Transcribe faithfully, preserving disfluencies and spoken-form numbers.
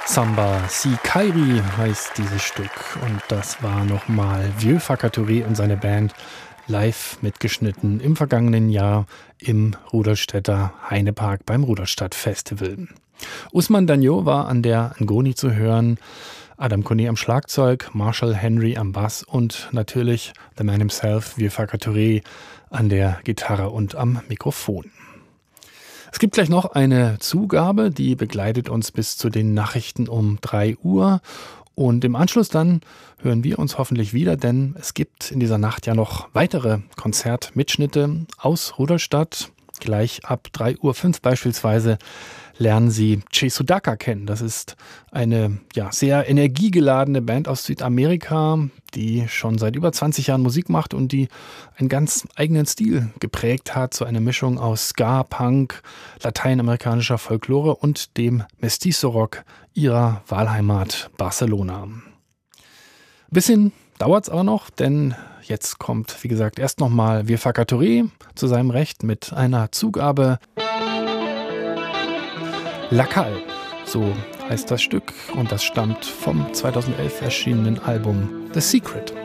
Samba Si Kairi heißt dieses Stück und das war nochmal Vieux Facatory und seine Band live mitgeschnitten im vergangenen Jahr im Rudolstädter Heinepark beim Rudolstadt Festival. Usman Danyo war an der Ngoni zu hören, Adam Kone am Schlagzeug, Marshall Henry am Bass und natürlich The Man himself, Vieux Facatory, an der Gitarre und am Mikrofon. Es gibt gleich noch eine Zugabe, die begleitet uns bis zu den Nachrichten um drei Uhr. Und im Anschluss dann hören wir uns hoffentlich wieder, denn es gibt in dieser Nacht ja noch weitere Konzertmitschnitte aus Rudolstadt. Gleich ab drei Uhr fünf beispielsweise lernen Sie Che Sudaka kennen. Das ist eine ja, sehr energiegeladene Band aus Südamerika, die schon seit über zwanzig Jahren Musik macht und die einen ganz eigenen Stil geprägt hat, so eine Mischung aus Ska, Punk, lateinamerikanischer Folklore und dem Mestizo-Rock ihrer Wahlheimat Barcelona. Ein bisschen dauert es aber noch, denn jetzt kommt, wie gesagt, erst nochmal Vieux Facatory zu seinem Recht mit einer Zugabe. La Calle, so heißt das Stück und das stammt vom zweitausendelf erschienenen Album The Secret.